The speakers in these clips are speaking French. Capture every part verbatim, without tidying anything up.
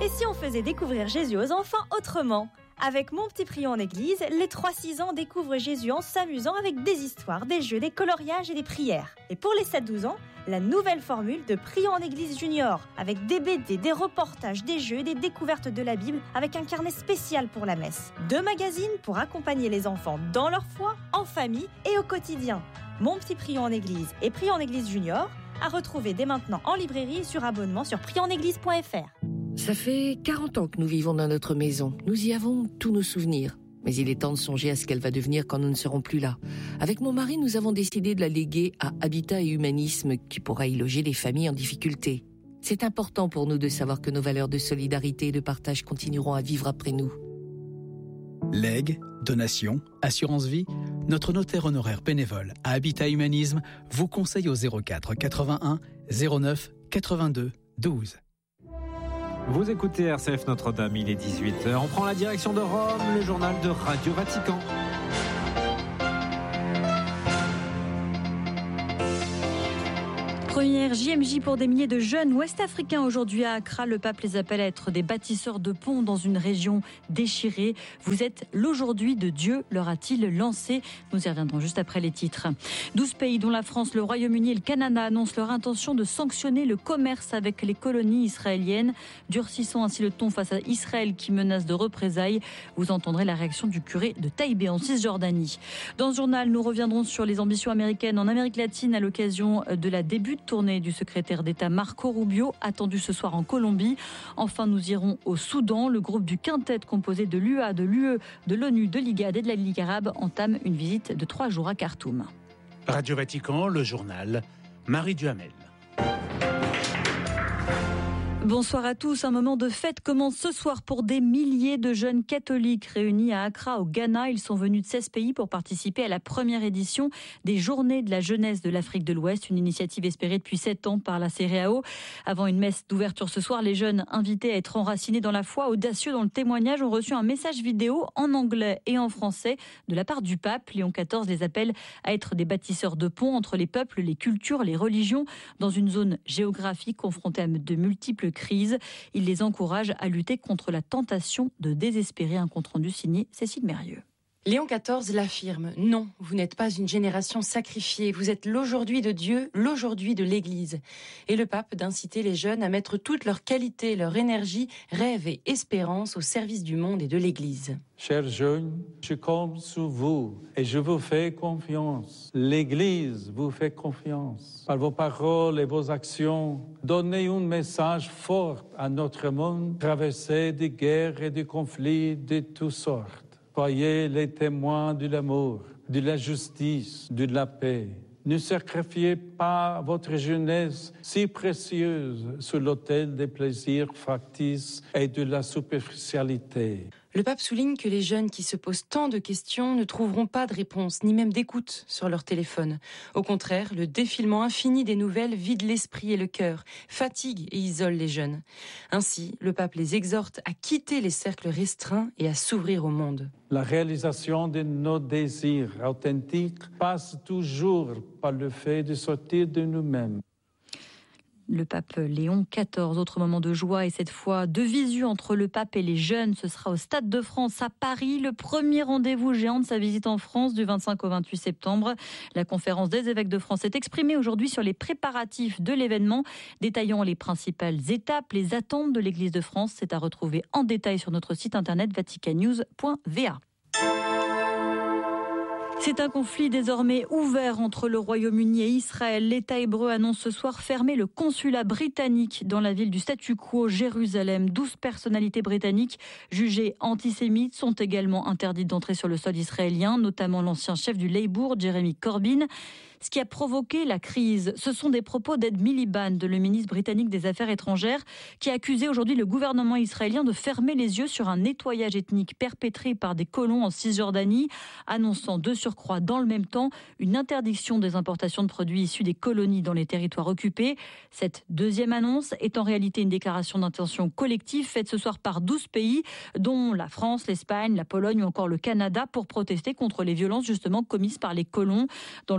Et si on faisait découvrir Jésus aux enfants autrement ? Avec Mon Petit Prion en Église, les trois six ans découvrent Jésus en s'amusant avec des histoires, des jeux, des coloriages et des prières. Et pour les sept douze ans, la nouvelle formule de Prion en Église Junior, avec des B D, des reportages, des jeux et des découvertes de la Bible, avec un carnet spécial pour la messe. Deux magazines pour accompagner les enfants dans leur foi, en famille et au quotidien. Mon Petit Prion en Église et Prion en Église Junior, à retrouver dès maintenant en librairie et sur abonnement sur prion en église point f r. Ça fait quarante ans que nous vivons dans notre maison. Nous y avons tous nos souvenirs. Mais il est temps de songer à ce qu'elle va devenir quand nous ne serons plus là. Avec mon mari, nous avons décidé de la léguer à Habitat et Humanisme, qui pourra y loger les familles en difficulté. C'est important pour nous de savoir que nos valeurs de solidarité et de partage continueront à vivre après nous. Legs, donations, assurance vie, notre notaire honoraire bénévole à Habitat Humanisme vous conseille au zéro quatre quatre-vingt-un zéro neuf quatre-vingt-deux douze. Vous écoutez R C F Notre-Dame, il est dix-huit heures. On prend la direction de Rome, le journal de Radio Vatican. Première J M J pour des milliers de jeunes ouest-africains aujourd'hui à Accra. Le pape les appelle à être des bâtisseurs de ponts dans une région déchirée. Vous êtes l'aujourd'hui de Dieu, leur a-t-il lancé. Nous y reviendrons juste après les titres. douze pays dont la France, le Royaume-Uni et le Canada annoncent leur intention de sanctionner le commerce avec les colonies israéliennes, durcissant ainsi le ton face à Israël qui menace de représailles. Vous entendrez la réaction du curé de Taïbé en Cisjordanie. Dans ce journal, nous reviendrons sur les ambitions américaines en Amérique latine à l'occasion de la début de tournée du secrétaire d'État Marco Rubio, attendu ce soir en Colombie. Enfin, nous irons au Soudan. Le groupe du Quintet, composé de l'U A, de l'U E, de l'ONU, de l'I G A D et de la Ligue arabe, entame une visite de trois jours à Khartoum. Radio Vatican, le journal, Marie Duhamel. Bonsoir à tous. Un moment de fête commence ce soir pour des milliers de jeunes catholiques réunis à Accra, au Ghana. Ils sont venus de seize pays pour participer à la première édition des Journées de la jeunesse de l'Afrique de l'Ouest, une initiative espérée depuis sept ans par la C R A O. Avant une messe d'ouverture ce soir, les jeunes invités à être enracinés dans la foi, audacieux dans le témoignage, ont reçu un message vidéo en anglais et en français de la part du pape. Léon quatorze les appelle à être des bâtisseurs de ponts entre les peuples, les cultures, les religions, dans une zone géographique confrontée à de multiples crise. Il les encourage à lutter contre la tentation de désespérer. Un compte-rendu signé Cécile Mérieux. Léon quatorze l'affirme, non, vous n'êtes pas une génération sacrifiée, vous êtes l'aujourd'hui de Dieu, l'aujourd'hui de l'Église. Et le pape d'inciter les jeunes à mettre toutes leurs qualités, leur énergie, rêve et espérance au service du monde et de l'Église. Chers jeunes, je compte sur vous et je vous fais confiance. L'Église vous fait confiance. Par vos paroles et vos actions, donnez un message fort à notre monde, traversé de guerres et de conflits de toutes sortes. Soyez les témoins de l'amour, de la justice, de la paix. Ne sacrifiez pas votre jeunesse si précieuse sur l'autel des plaisirs factices et de la superficialité. Le pape souligne que les jeunes qui se posent tant de questions ne trouveront pas de réponse, ni même d'écoute sur leur téléphone. Au contraire, le défilement infini des nouvelles vide l'esprit et le cœur, fatigue et isole les jeunes. Ainsi, le pape les exhorte à quitter les cercles restreints et à s'ouvrir au monde. La réalisation de nos désirs authentiques passe toujours par le fait de sortir de nous-mêmes. Le pape Léon quatorze, autre moment de joie et cette fois de visu entre le pape et les jeunes. Ce sera au Stade de France à Paris, le premier rendez-vous géant de sa visite en France du vingt-cinq au vingt-huit septembre. La conférence des évêques de France est exprimée aujourd'hui sur les préparatifs de l'événement, détaillant les principales étapes, les attentes de l'Église de France. C'est à retrouver en détail sur notre site internet vaticannews point v a. C'est un conflit désormais ouvert entre le Royaume-Uni et Israël. L'État hébreu annonce ce soir fermer le consulat britannique dans la ville du statu quo, Jérusalem. douze personnalités britanniques jugées antisémites sont également interdites d'entrer sur le sol israélien, notamment l'ancien chef du Labour, Jeremy Corbyn. Ce qui a provoqué la crise, ce sont des propos d'Ed Miliband, le ministre britannique des Affaires étrangères, qui a accusé aujourd'hui le gouvernement israélien de fermer les yeux sur un nettoyage ethnique perpétré par des colons en Cisjordanie, annonçant de surcroît dans le même temps une interdiction des importations de produits issus des colonies dans les territoires occupés. Cette deuxième annonce est en réalité une déclaration d'intention collective faite ce soir par douze pays, dont la France, l'Espagne, la Pologne ou encore le Canada, pour protester contre les violences justement commises par les colons dans le seul village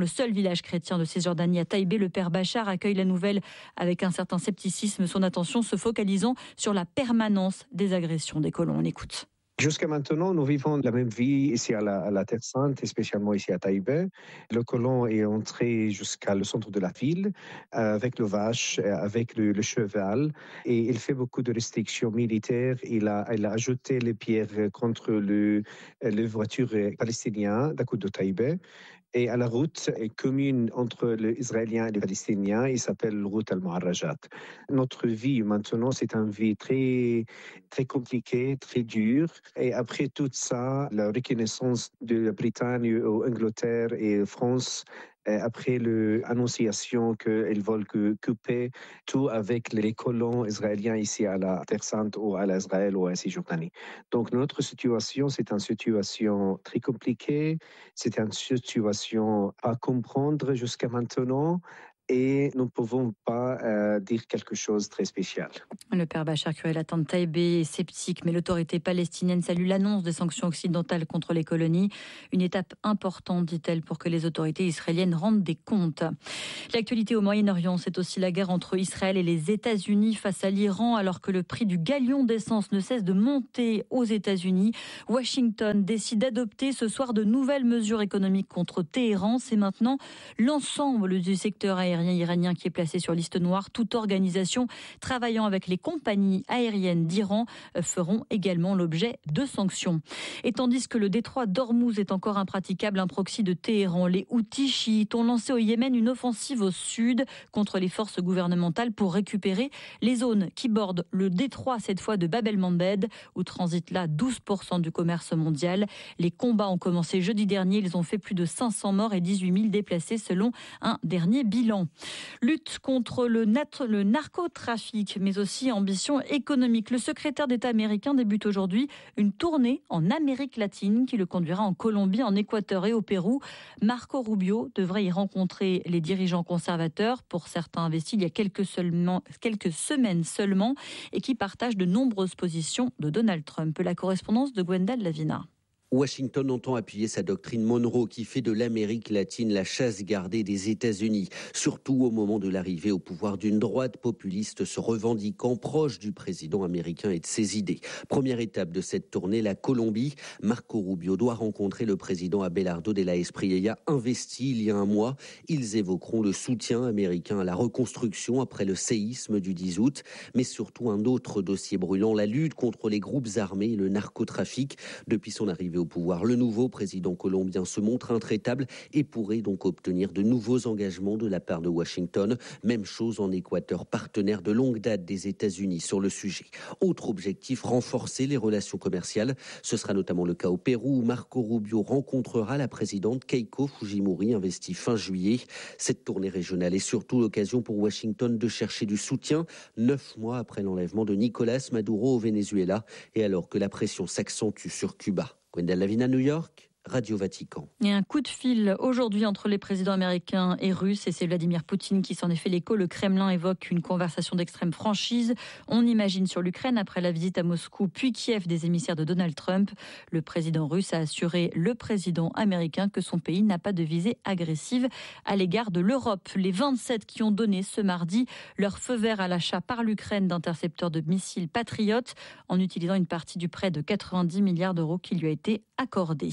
village chrétien de Cisjordanie à Taïbé, le père Bachar accueille la nouvelle avec un certain scepticisme, son attention se focalisant sur la permanence des agressions des colons. On écoute. Jusqu'à maintenant, nous vivons la même vie ici à la, à la Terre Sainte, et spécialement ici à Taïbé. Le colon est entré jusqu'à le centre de la ville euh, avec le vache, avec le, le cheval, et il fait beaucoup de restrictions militaires. Il a, il a ajouté les pierres contre le, les voitures palestiniennes d'à côté de Taïbé. Et à la route commune entre les Israéliens et les Palestiniens, il s'appelle la route Al-Muharrajat. Notre vie maintenant, c'est une vie très, très compliquée, très dure. Et après tout ça, la reconnaissance de la Bretagne, Angleterre et France, après l'annonciation qu'ils veulent couper tout avec les colons israéliens ici à la Terre Sainte ou à l'Israël ou à Cisjordanie. Donc notre situation, c'est une situation très compliquée, c'est une situation à comprendre jusqu'à maintenant. Et nous ne pouvons pas euh, dire quelque chose de très spécial. Le père Bachar, curé latin de Taïbé, est sceptique, mais l'autorité palestinienne salue l'annonce des sanctions occidentales contre les colonies. Une étape importante, dit-elle, pour que les autorités israéliennes rendent des comptes. L'actualité au Moyen-Orient, c'est aussi la guerre entre Israël et les États-Unis face à l'Iran, alors que le prix du galion d'essence ne cesse de monter aux États-Unis. Washington décide d'adopter ce soir de nouvelles mesures économiques contre Téhéran. C'est maintenant l'ensemble du secteur aérien iranien qui est placé sur liste noire. Toute organisation travaillant avec les compagnies aériennes d'Iran feront également l'objet de sanctions. Et tandis que le détroit d'Ormuz est encore impraticable, un proxy de Téhéran, les Houthis chiites ont lancé au Yémen une offensive au sud contre les forces gouvernementales pour récupérer les zones qui bordent le détroit, cette fois de Bab el-Mandeb, où transite là douze pour cent du commerce mondial. Les combats ont commencé jeudi dernier. Ils ont fait plus de cinq cents morts et dix-huit mille déplacés selon un dernier bilan. Lutte contre le, nat- le narcotrafic, mais aussi ambition économique. Le secrétaire d'État américain débute aujourd'hui une tournée en Amérique latine qui le conduira en Colombie, en Équateur et au Pérou. Marco Rubio devrait y rencontrer les dirigeants conservateurs, pour certains investis il y a quelques, seulement, quelques semaines seulement, et qui partagent de nombreuses positions de Donald Trump. La correspondance de Gwendal Lavina. Washington entend appuyer sa doctrine Monroe qui fait de l'Amérique latine la chasse gardée des États-Unis, surtout au moment de l'arrivée au pouvoir d'une droite populiste se revendiquant proche du président américain et de ses idées. Première étape de cette tournée, la Colombie. Marco Rubio doit rencontrer le président Abelardo de la Espriella, investi il y a un mois. Ils évoqueront le soutien américain à la reconstruction après le séisme du dix août, mais surtout un autre dossier brûlant, la lutte contre les groupes armés et le narcotrafic. Depuis son arrivée au pouvoir, le nouveau président colombien se montre intraitable et pourrait donc obtenir de nouveaux engagements de la part de Washington. Même chose en Équateur, partenaire de longue date des États-Unis sur le sujet. Autre objectif, renforcer les relations commerciales. Ce sera notamment le cas au Pérou où Marco Rubio rencontrera la présidente Keiko Fujimori, investie fin juillet. Cette tournée régionale est surtout l'occasion pour Washington de chercher du soutien, neuf mois après l'enlèvement de Nicolás Maduro au Venezuela et alors que la pression s'accentue sur Cuba. Gwendal Lavina, New York, Radio Vatican. Et un coup de fil aujourd'hui entre les présidents américains et russes, et c'est Vladimir Poutine qui s'en est fait l'écho. Le Kremlin évoque une conversation d'extrême franchise. On imagine sur l'Ukraine après la visite à Moscou puis Kiev des émissaires de Donald Trump. Le président russe a assuré le président américain que son pays n'a pas de visée agressive à l'égard de l'Europe. Les vingt-sept qui ont donné ce mardi leur feu vert à l'achat par l'Ukraine d'intercepteurs de missiles patriotes en utilisant une partie du prêt de quatre-vingt-dix milliards d'euros qui lui a été accordé.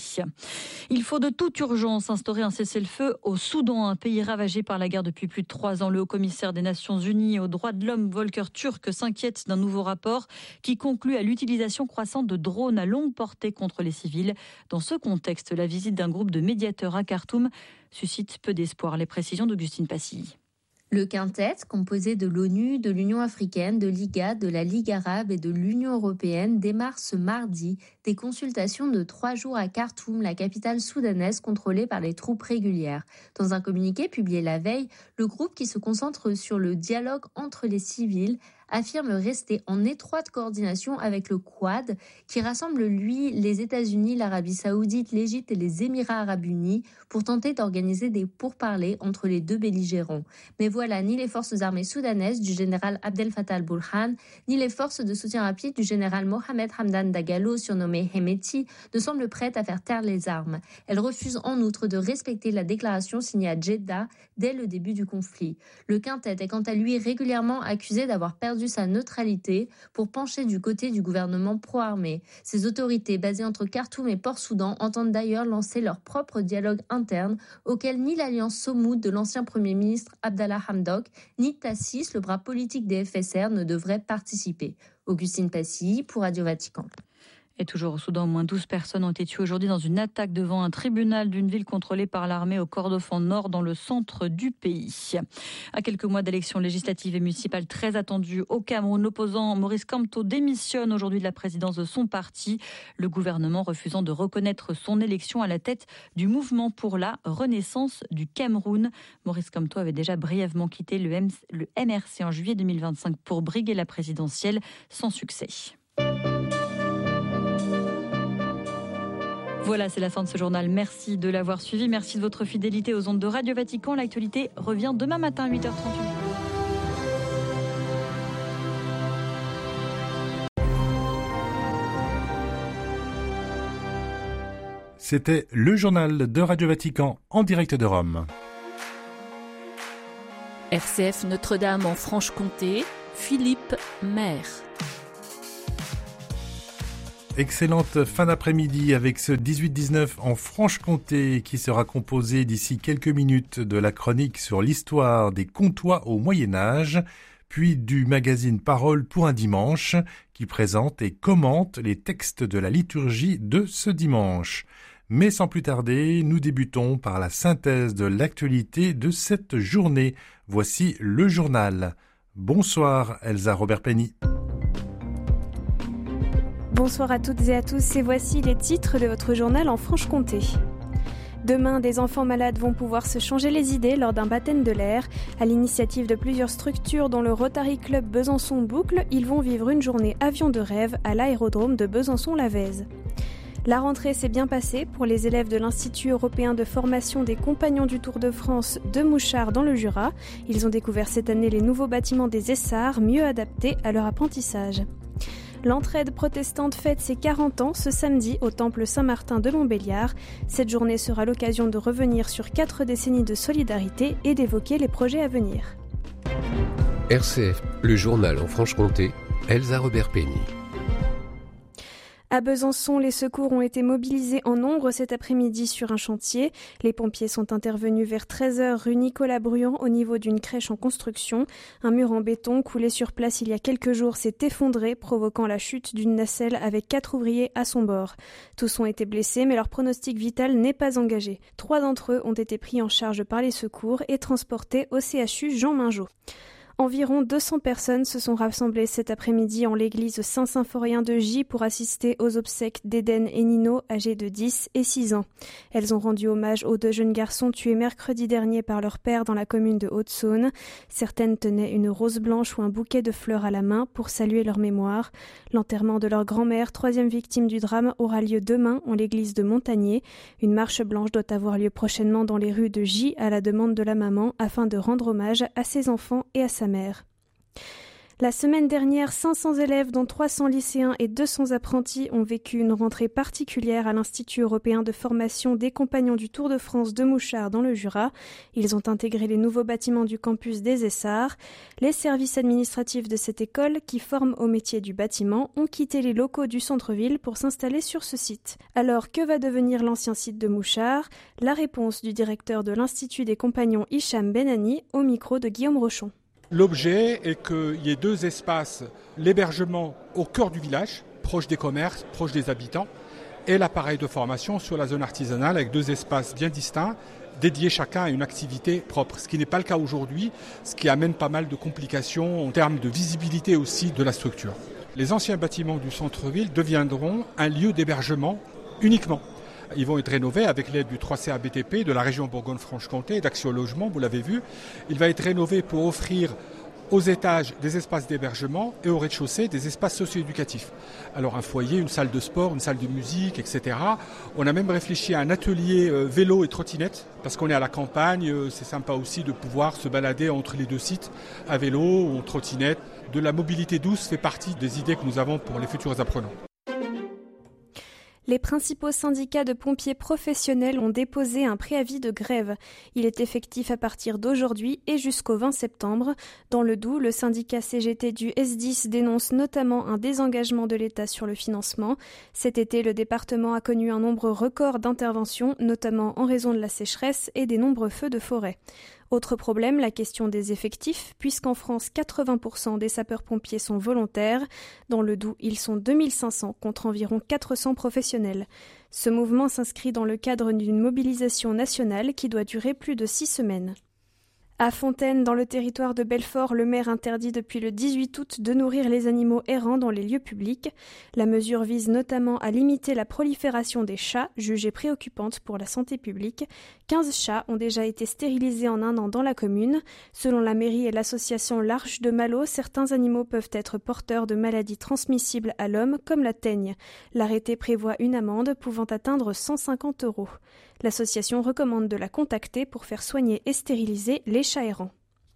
Il faut de toute urgence instaurer un cessez-le-feu au Soudan, un pays ravagé par la guerre depuis plus de trois ans. Le haut-commissaire des Nations Unies aux droits de l'homme, Volker Turk, s'inquiète d'un nouveau rapport qui conclut à l'utilisation croissante de drones à longue portée contre les civils. Dans ce contexte, la visite d'un groupe de médiateurs à Khartoum suscite peu d'espoir. Les précisions d'Augustine Passy. Le quintet, composé de l'ONU, de l'Union africaine, de l'I G A D, de la Ligue arabe et de l'Union européenne, démarre ce mardi des consultations de trois jours à Khartoum, la capitale soudanaise contrôlée par les troupes régulières. Dans un communiqué publié la veille, le groupe qui se concentre sur le dialogue entre les civils affirme rester en étroite coordination avec le Quad, qui rassemble, lui, les États-Unis, l'Arabie Saoudite, l'Égypte et les Émirats Arabes Unis, pour tenter d'organiser des pourparlers entre les deux belligérants. Mais voilà, ni les forces armées soudanaises du général Abdel Fattah al-Burhan, ni les forces de soutien rapide du général Mohamed Hamdan Dagalo, surnommé Hemeti, ne semblent prêtes à faire taire les armes. Elles refusent en outre de respecter la déclaration signée à Jeddah dès le début du conflit. Le quintet est quant à lui régulièrement accusé d'avoir perdu sa neutralité pour pencher du côté du gouvernement pro-armé. Ces autorités basées entre Khartoum et Port-Soudan entendent d'ailleurs lancer leur propre dialogue interne auquel ni l'alliance Somoud de l'ancien Premier ministre Abdallah Hamdok, ni Tassis, le bras politique des F S R, ne devraient participer. Augustine Passy pour Radio Vatican. Et toujours au Soudan, au moins douze personnes ont été tuées aujourd'hui dans une attaque devant un tribunal d'une ville contrôlée par l'armée au Kordofan Nord, dans le centre du pays. À quelques mois d'élections législatives et municipales très attendues au Cameroun, l'opposant Maurice Kamto démissionne aujourd'hui de la présidence de son parti, le gouvernement refusant de reconnaître son élection à la tête du mouvement pour la renaissance du Cameroun. Maurice Kamto avait déjà brièvement quitté le M R C en juillet deux mille vingt-cinq pour briguer la présidentielle, sans succès. Voilà, c'est la fin de ce journal. Merci de l'avoir suivi. Merci de votre fidélité aux ondes de Radio Vatican. L'actualité revient demain matin à huit heures trente-huit. C'était le journal de Radio Vatican en direct de Rome. R C F Notre-Dame en Franche-Comté, Philippe Maire. Excellente fin d'après-midi avec ce dix-huit dix-neuf en Franche-Comté qui sera composé d'ici quelques minutes de la chronique sur l'histoire des Comtois au Moyen-Âge, puis du magazine Parole pour un dimanche qui présente et commente les textes de la liturgie de ce dimanche. Mais sans plus tarder, nous débutons par la synthèse de l'actualité de cette journée. Voici le journal. Bonsoir Elsa Robert-Penny. Bonsoir à toutes et à tous et voici les titres de votre journal en Franche-Comté. Demain, des enfants malades vont pouvoir se changer les idées lors d'un baptême de l'air. À l'initiative de plusieurs structures dont le Rotary Club Besançon-Boucle, ils vont vivre une journée avion de rêve à l'aérodrome de Besançon-Lavèze. La rentrée s'est bien passée pour les élèves de l'Institut européen de formation des compagnons du Tour de France de Mouchard dans le Jura. Ils ont découvert cette année les nouveaux bâtiments des Essarts, mieux adaptés à leur apprentissage. L'entraide protestante fête ses quarante ans ce samedi au temple Saint-Martin de Montbéliard. Cette journée sera l'occasion de revenir sur quatre décennies de solidarité et d'évoquer les projets à venir. R C F, le journal en Franche-Comté, Elsa Robert-Penny. À Besançon, les secours ont été mobilisés en nombre cet après-midi sur un chantier. Les pompiers sont intervenus vers treize heures rue Nicolas Bruand au niveau d'une crèche en construction. Un mur en béton coulé sur place il y a quelques jours s'est effondré, provoquant la chute d'une nacelle avec quatre ouvriers à son bord. Tous ont été blessés, mais leur pronostic vital n'est pas engagé. Trois d'entre eux ont été pris en charge par les secours et transportés au C H U Jean Mingeot. Environ deux cents personnes se sont rassemblées cet après-midi en l'église Saint-Symphorien de Gy pour assister aux obsèques d'Eden et Nino, âgés de dix et six ans. Elles ont rendu hommage aux deux jeunes garçons tués mercredi dernier par leur père dans la commune de Haute-Saône. Certaines tenaient une rose blanche ou un bouquet de fleurs à la main pour saluer leur mémoire. L'enterrement de leur grand-mère, troisième victime du drame, aura lieu demain en l'église de Montagnier. Une marche blanche doit avoir lieu prochainement dans les rues de Gy à la demande de la maman afin de rendre hommage à ses enfants et à sa mère. La semaine dernière, cinq cents élèves, dont trois cents lycéens et deux cents apprentis, ont vécu une rentrée particulière à l'Institut européen de formation des compagnons du Tour de France de Mouchard dans le Jura. Ils ont intégré les nouveaux bâtiments du campus des Essarts. Les services administratifs de cette école, qui forment au métier du bâtiment, ont quitté les locaux du centre-ville pour s'installer sur ce site. Alors, que va devenir l'ancien site de Mouchard ? La réponse du directeur de l'Institut des compagnons Hicham Benani au micro de Guillaume Rochon. L'objet est qu'il y ait deux espaces, l'hébergement au cœur du village, proche des commerces, proche des habitants, et l'appareil de formation sur la zone artisanale avec deux espaces bien distincts, dédiés chacun à une activité propre, ce qui n'est pas le cas aujourd'hui, ce qui amène pas mal de complications en termes de visibilité aussi de la structure. Les anciens bâtiments du centre-ville deviendront un lieu d'hébergement uniquement. Ils vont être rénovés avec l'aide du trois C A B T P de la région Bourgogne-Franche-Comté, d'Action Logement, vous l'avez vu. Il va être rénové pour offrir aux étages des espaces d'hébergement et au rez-de-chaussée des espaces socio-éducatifs. Alors un foyer, une salle de sport, une salle de musique, et cetera. On a même réfléchi à un atelier euh, vélo et trottinette, parce qu'on est à la campagne, euh, c'est sympa aussi de pouvoir se balader entre les deux sites à vélo ou en trottinette. De la mobilité douce fait partie des idées que nous avons pour les futurs apprenants. Les principaux syndicats de pompiers professionnels ont déposé un préavis de grève. Il est effectif à partir d'aujourd'hui et jusqu'au vingt septembre. Dans le Doubs, le syndicat C G T du S dix dénonce notamment un désengagement de l'État sur le financement. Cet été, le département a connu un nombre record d'interventions, notamment en raison de la sécheresse et des nombreux feux de forêt. Autre problème, la question des effectifs, puisqu'en France, quatre-vingts pour cent des sapeurs-pompiers sont volontaires. Dans le Doubs, ils sont deux mille cinq cents contre environ quatre cents professionnels. Ce mouvement s'inscrit dans le cadre d'une mobilisation nationale qui doit durer plus de six semaines. À Fontaine, dans le territoire de Belfort, le maire interdit depuis le dix-huit août de nourrir les animaux errants dans les lieux publics. La mesure vise notamment à limiter la prolifération des chats, jugée préoccupante pour la santé publique. quinze chats ont déjà été stérilisés en un an dans la commune. Selon la mairie et l'association L'Arche de Malo, certains animaux peuvent être porteurs de maladies transmissibles à l'homme, comme la teigne. L'arrêté prévoit une amende pouvant atteindre cent cinquante euros. L'association recommande de la contacter pour faire soigner et stériliser les chats errants.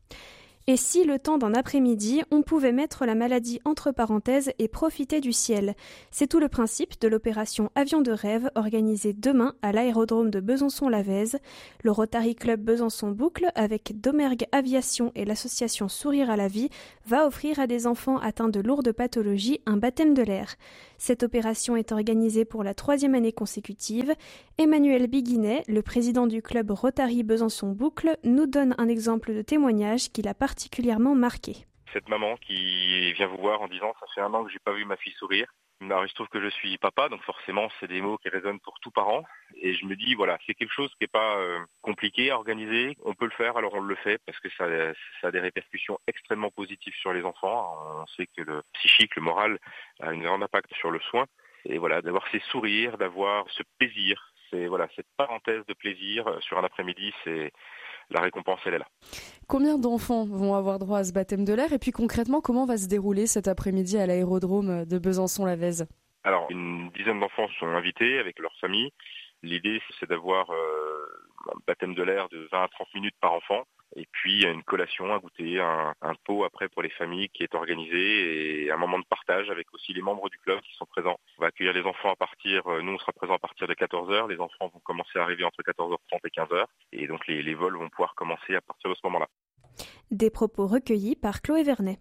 Et si, le temps d'un après-midi, on pouvait mettre la maladie entre parenthèses et profiter du ciel? C'est tout le principe de l'opération Avion de rêve organisée demain à l'aérodrome de Besançon-Lavèze. Le Rotary Club Besançon Boucle, avec Domergue Aviation et l'association Sourire à la vie, va offrir à des enfants atteints de lourdes pathologies un baptême de l'air. Cette opération est organisée pour la troisième année consécutive. Emmanuel Biguinet, le président du club Rotary Besançon Boucle, nous donne un exemple de témoignage qui l'a particulièrement marqué. Cette maman qui vient vous voir en disant « ça fait un an que j'ai pas vu ma fille sourire ». Alors, il se trouve que je suis papa, donc forcément c'est des mots qui résonnent pour tout parent. Et je me dis voilà, c'est quelque chose qui n'est pas euh, compliqué à organiser. On peut le faire, alors on le fait parce que ça, ça a des répercussions extrêmement positives sur les enfants. On sait que le psychique, le moral a un grand impact sur le soin. Et voilà, d'avoir ces sourires, d'avoir ce plaisir, c'est voilà cette parenthèse de plaisir sur un après-midi, c'est la récompense, elle est là. Combien d'enfants vont avoir droit à ce baptême de l'air? Et puis concrètement, comment va se dérouler cet après-midi à l'aérodrome de Besançon-Lavèze? Alors, une dizaine d'enfants sont invités avec leurs familles. L'idée, c'est d'avoir euh, un baptême de l'air de vingt à trente minutes par enfant. Et puis, une collation à goûter, un, un pot après pour les familles qui est organisé et un moment de partage avec aussi les membres du club qui sont présents. On va accueillir les enfants à partir, nous on sera présents à partir de quatorze heures. Les enfants vont commencer à arriver entre quatorze heures trente et quinze heures. Et donc, les, les vols vont pouvoir commencer à partir de ce moment-là. Des propos recueillis par Chloé Vernet.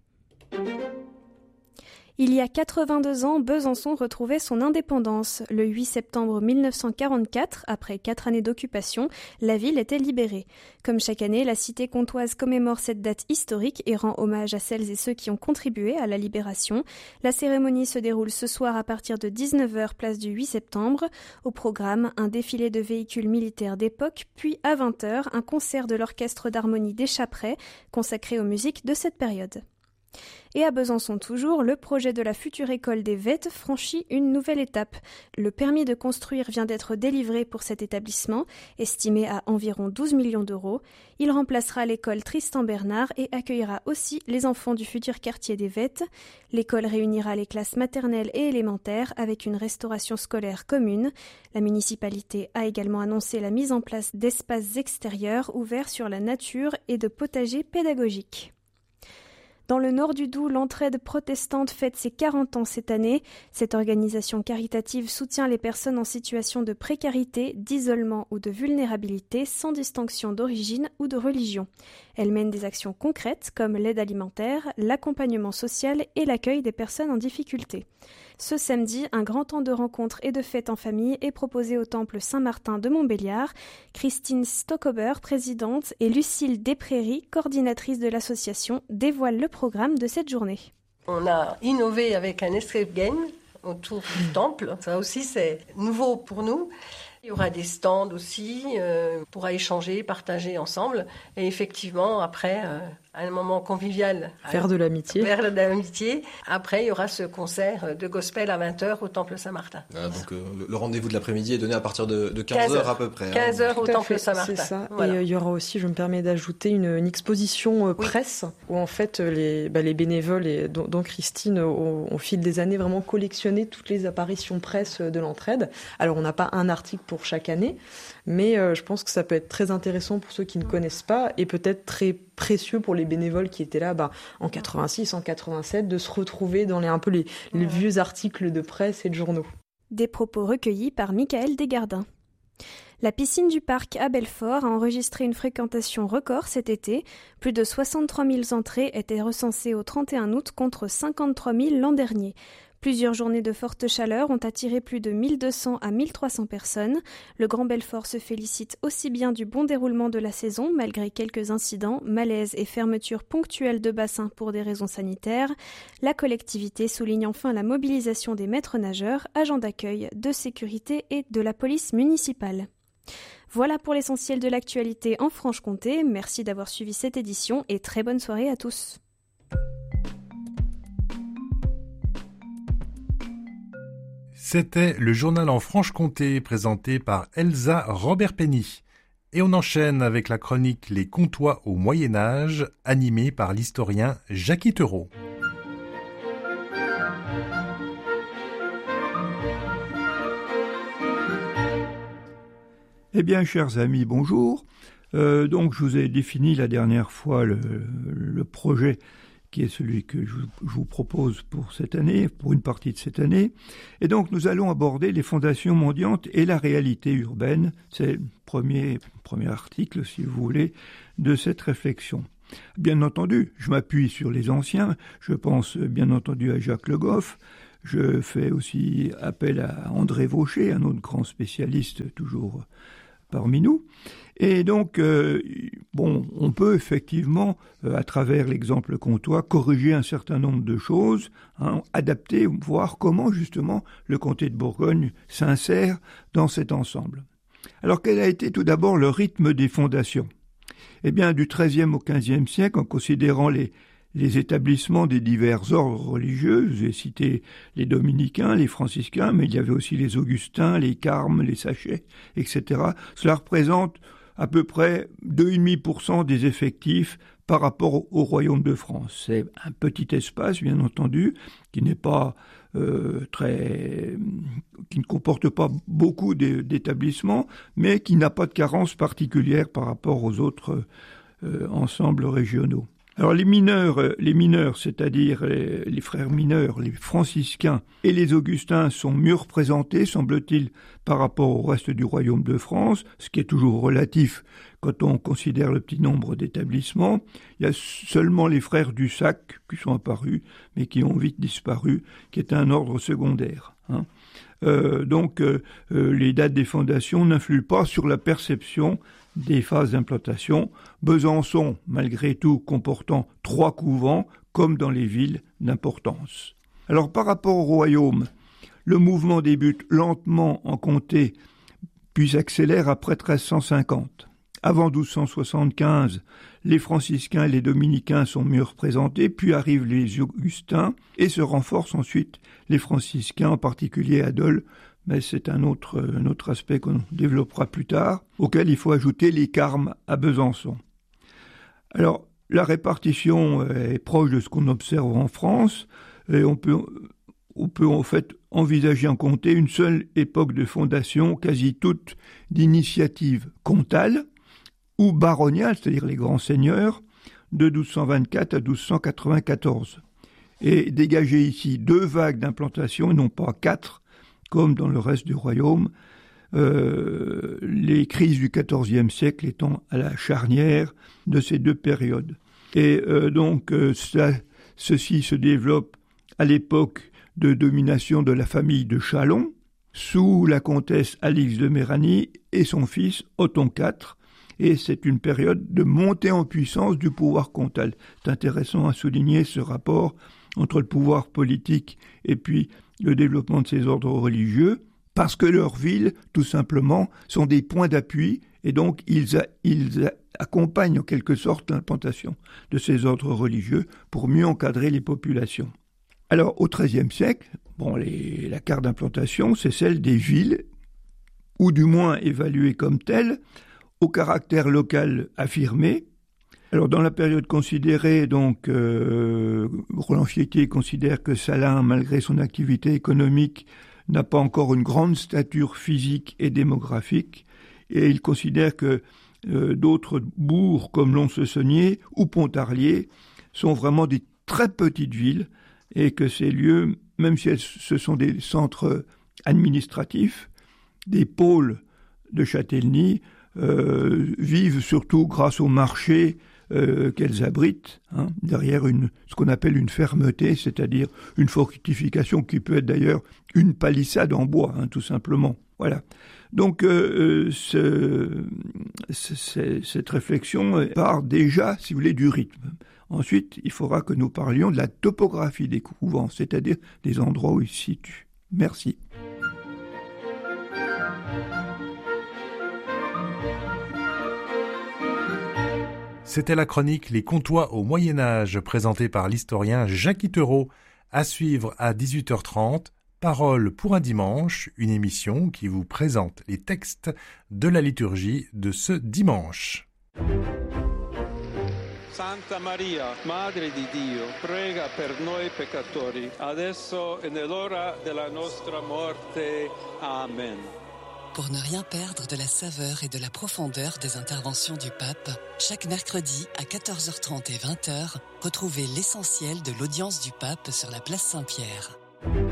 Il y a quatre-vingt-deux ans, Besançon retrouvait son indépendance. Le huit septembre mille neuf cent quarante-quatre, après quatre années d'occupation, la ville était libérée. Comme chaque année, la cité comtoise commémore cette date historique et rend hommage à celles et ceux qui ont contribué à la libération. La cérémonie se déroule ce soir à partir de dix-neuf heures, place du huit septembre. Au programme, un défilé de véhicules militaires d'époque, puis à vingt heures, un concert de l'orchestre d'harmonie des Chaperets, consacré aux musiques de cette période. Et à Besançon toujours, le projet de la future école des Vêtes franchit une nouvelle étape. Le permis de construire vient d'être délivré pour cet établissement, estimé à environ douze millions d'euros. Il remplacera l'école Tristan Bernard et accueillera aussi les enfants du futur quartier des Vêtes. L'école réunira les classes maternelles et élémentaires avec une restauration scolaire commune. La municipalité a également annoncé la mise en place d'espaces extérieurs ouverts sur la nature et de potagers pédagogiques. Dans le nord du Doubs, l'Entraide protestante fête ses quarante ans cette année. Cette organisation caritative soutient les personnes en situation de précarité, d'isolement ou de vulnérabilité sans distinction d'origine ou de religion. Elle mène des actions concrètes comme l'aide alimentaire, l'accompagnement social et l'accueil des personnes en difficulté. Ce samedi, un grand temps de rencontres et de fêtes en famille est proposé au temple Saint-Martin de Montbéliard. Christine Stockober, présidente, et Lucille Desprairies, coordinatrice de l'association, dévoilent le programme de cette journée. On a innové avec un escape game autour du temple. Ça aussi, c'est nouveau pour nous. Il y aura des stands aussi, euh, on pourra échanger, partager ensemble. Et effectivement, après, euh, un moment convivial. Faire de l'amitié. Faire de l'amitié. Après, il y aura ce concert de gospel à vingt heures au Temple Saint-Martin. Ah, donc euh, le rendez-vous de l'après-midi est donné à partir de, de quinze heures à peu près. quinze heures hein. au Tout Temple fait, Saint-Martin. C'est ça. Voilà. Et il euh, y aura aussi, je me permets d'ajouter, une, une exposition euh, oui. presse où en fait les, bah, les bénévoles, et, dont, dont Christine, au, au fil des années, vraiment collectionné toutes les apparitions presse de l'entraide. Alors on n'a pas un article pour chaque année, mais euh, je pense que ça peut être très intéressant pour ceux qui ne connaissent pas et peut-être très précieux pour les bénévoles qui étaient là bah, en quatre-vingt-six, en quatre-vingt-sept, de se retrouver dans les, un peu les, les vieux articles de presse et de journaux. Des propos recueillis par Michael Desgardins. La piscine du parc à Belfort a enregistré une fréquentation record cet été. Plus de soixante-trois mille entrées étaient recensées au trente et un août contre cinquante-trois mille l'an dernier. Plusieurs journées de forte chaleur ont attiré plus de mille deux cents à mille trois cents personnes. Le Grand Belfort se félicite aussi bien du bon déroulement de la saison, malgré quelques incidents, malaises et fermetures ponctuelles de bassins pour des raisons sanitaires. La collectivité souligne enfin la mobilisation des maîtres nageurs, agents d'accueil, de sécurité et de la police municipale. Voilà pour l'essentiel de l'actualité en Franche-Comté. Merci d'avoir suivi cette édition et très bonne soirée à tous. C'était le journal en Franche-Comté présenté par Elsa Robert-Penny. Et on enchaîne avec la chronique Les Comtois au Moyen-Âge, animée par l'historien Jackie Theroux. Eh bien, chers amis, bonjour. Euh, donc, je vous ai défini la dernière fois le, le projet qui est celui que je vous propose pour cette année, pour une partie de cette année. Et donc, nous allons aborder les fondations mendiantes et la réalité urbaine. C'est le premier, premier article, si vous voulez, de cette réflexion. Bien entendu, je m'appuie sur les anciens. Je pense bien entendu à Jacques Le Goff. Je fais aussi appel à André Vaucher, un autre grand spécialiste toujours parmi nous. Et donc, euh, bon, on peut effectivement, euh, à travers l'exemple comtois, corriger un certain nombre de choses, hein, adapter, voir comment justement le comté de Bourgogne s'insère dans cet ensemble. Alors, quel a été tout d'abord le rythme des fondations ? Eh bien, du treizième au quinzième siècle, en considérant les les établissements des divers ordres religieux, je vous ai cité les dominicains, les franciscains, mais il y avait aussi les augustins, les carmes, les sachets, et cetera. Cela représente à peu près deux virgule cinq pour cent des effectifs par rapport au royaume de France. C'est un petit espace, bien entendu, qui n'est pas euh, très, qui ne comporte pas beaucoup d'établissements, mais qui n'a pas de carence particulière par rapport aux autres euh, ensembles régionaux. Alors les mineurs, les mineurs, c'est-à-dire les, les frères mineurs, les franciscains et les augustins sont mieux représentés, semble-t-il, par rapport au reste du royaume de France, ce qui est toujours relatif quand on considère le petit nombre d'établissements. Il y a seulement les frères du Sac qui sont apparus, mais qui ont vite disparu, qui est un ordre secondaire, hein. Euh, donc euh, euh, les dates des fondations n'influent pas sur la perception des phases d'implantation. Besançon, malgré tout, comportant trois couvents, comme dans les villes d'importance. Alors par rapport au royaume, le mouvement débute lentement en comté, puis s'accélère après treize cent cinquante. Avant douze cent soixante-quinze, les franciscains et les dominicains sont mieux représentés, puis arrivent les augustins et se renforcent ensuite les franciscains, en particulier à Dole, mais c'est un autre, un autre aspect qu'on développera plus tard, auquel il faut ajouter les carmes à Besançon. Alors, la répartition est proche de ce qu'on observe en France, et on peut, on peut en fait envisager en comté une seule époque de fondation, quasi toute d'initiative comtale, ou baroniale, c'est-à-dire les grands seigneurs, de douze cent vingt-quatre à douze cent quatre-vingt-quatorze. Et dégager ici deux vagues d'implantation, et non pas quatre, comme dans le reste du royaume, euh, les crises du quatorzième siècle étant à la charnière de ces deux périodes. Et euh, donc, euh, ça, ceci se développe à l'époque de domination de la famille de Châlons, sous la comtesse Alix de Méranie et son fils Othon quatre, et c'est une période de montée en puissance du pouvoir comtal. C'est intéressant à souligner ce rapport entre le pouvoir politique et puis le développement de ces ordres religieux, parce que leurs villes, tout simplement, sont des points d'appui et donc ils, a, ils accompagnent en quelque sorte l'implantation de ces ordres religieux pour mieux encadrer les populations. Alors au XIIIe siècle, bon, les, la carte d'implantation, c'est celle des villes, ou du moins évaluées comme telles, au caractère local affirmé. Alors dans la période considérée, donc euh, Roland Fietier considère que Salins, malgré son activité économique, n'a pas encore une grande stature physique et démographique, et il considère que euh, d'autres bourgs comme Lons-le-Saunier ou Pontarlier sont vraiment des très petites villes, et que ces lieux, même si elles, ce sont des centres administratifs, des pôles de châtellenie, euh, vivent surtout grâce au marché euh, qu'elles abritent, hein, derrière une, ce qu'on appelle une fermeté, c'est-à-dire une fortification qui peut être d'ailleurs une palissade en bois, hein, tout simplement. Voilà. Donc euh, ce, ce, cette réflexion part déjà, si vous voulez, du rythme. Ensuite, il faudra que nous parlions de la topographie des couvents, c'est-à-dire des endroits où ils se situent. Merci. C'était la chronique Les Comtois au Moyen-Âge, présentée par l'historien Jacques Itereau, à suivre à dix-huit heures trente. Parole pour un dimanche, une émission qui vous présente les textes de la liturgie de ce dimanche. Santa Maria, Madre di Dio, prega per noi peccatori, adesso e nell'ora della nostra morte. Amen. Pour ne rien perdre de la saveur et de la profondeur des interventions du pape, chaque mercredi à quatorze heures trente et vingt heures, retrouvez l'essentiel de l'audience du pape sur la place Saint-Pierre.